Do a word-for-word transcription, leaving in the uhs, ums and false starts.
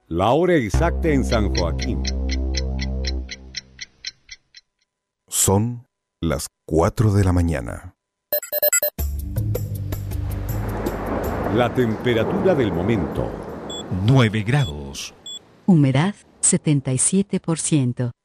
La hora exacta en San Joaquín. Son las cuatro de la mañana. La temperatura del momento. nueve grados. Humedad setenta y siete por ciento.